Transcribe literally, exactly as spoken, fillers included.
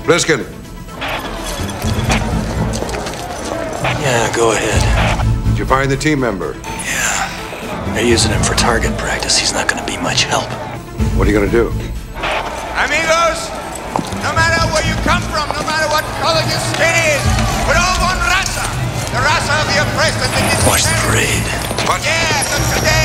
Bliskin. Yeah, go ahead. Did you find the team member? Yeah. They're using him for target practice. He's not gonna be much help. What are you gonna do? Amigos, no matter where you come from, no matter what color your skin is, we're all one raza. The raza of the oppressed and the disadvantaged. Watch the parade. Yes, and today